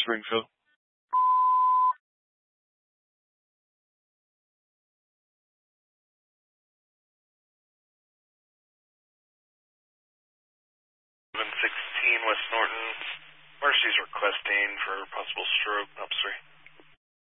Springfield. West Norton. Mercy's requesting for possible stroke. Upstream.